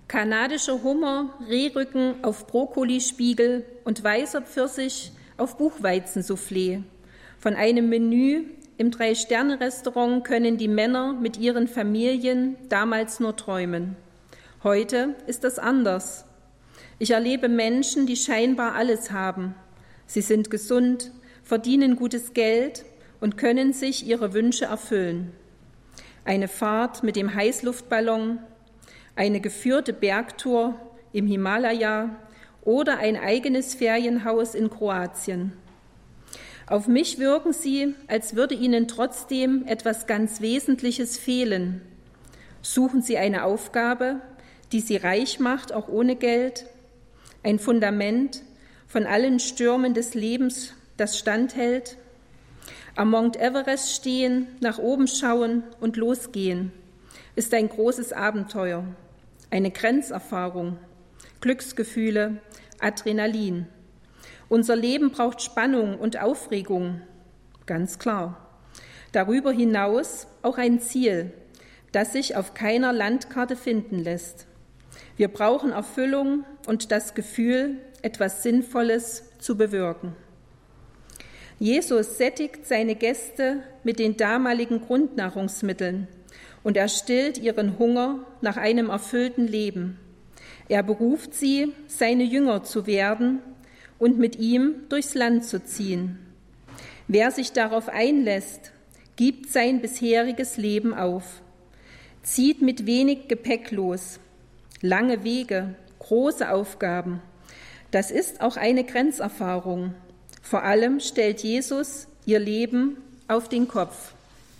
Kanadischer Hummer, Rehrücken auf Brokkolispiegel und weißer Pfirsich auf Buchweizensoufflé. Von einem Menü im 3-Sterne-Restaurant können die Männer mit ihren Familien damals nur träumen. Heute ist das anders. Ich erlebe Menschen, die scheinbar alles haben. Sie sind gesund, verdienen gutes Geld und können sich ihre Wünsche erfüllen. Eine Fahrt mit dem Heißluftballon, eine geführte Bergtour im Himalaya oder ein eigenes Ferienhaus in Kroatien. Auf mich wirken sie, als würde ihnen trotzdem etwas ganz Wesentliches fehlen. Suchen sie eine Aufgabe, die sie reich macht, auch ohne Geld, ein Fundament von allen Stürmen des Lebens, das standhält? Am Mount Everest stehen, nach oben schauen und losgehen, ist ein großes Abenteuer, eine Grenzerfahrung, Glücksgefühle, Adrenalin. Unser Leben braucht Spannung und Aufregung, ganz klar. Darüber hinaus auch ein Ziel, das sich auf keiner Landkarte finden lässt. Wir brauchen Erfüllung und das Gefühl, etwas Sinnvolles zu bewirken. Jesus sättigt seine Gäste mit den damaligen Grundnahrungsmitteln und er stillt ihren Hunger nach einem erfüllten Leben. Er beruft sie, seine Jünger zu werden und mit ihm durchs Land zu ziehen. Wer sich darauf einlässt, gibt sein bisheriges Leben auf, zieht mit wenig Gepäck los, lange Wege, große Aufgaben. Das ist auch eine Grenzerfahrung. Vor allem stellt Jesus ihr Leben auf den Kopf.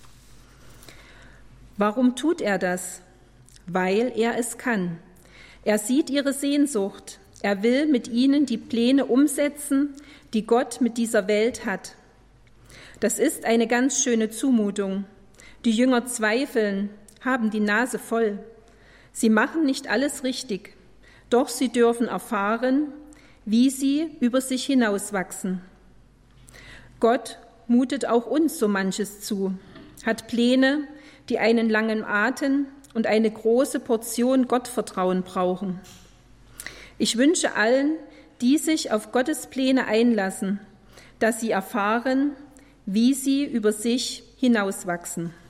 Warum tut er das? Weil er es kann. Er sieht ihre Sehnsucht. Er will mit ihnen die Pläne umsetzen, die Gott mit dieser Welt hat. Das ist eine ganz schöne Zumutung. Die Jünger zweifeln, haben die Nase voll. Sie machen nicht alles richtig, doch sie dürfen erfahren, wie sie über sich hinauswachsen. Gott mutet auch uns so manches zu, hat Pläne, die einen langen Atem und eine große Portion Gottvertrauen brauchen. Ich wünsche allen, die sich auf Gottes Pläne einlassen, dass sie erfahren, wie sie über sich hinauswachsen.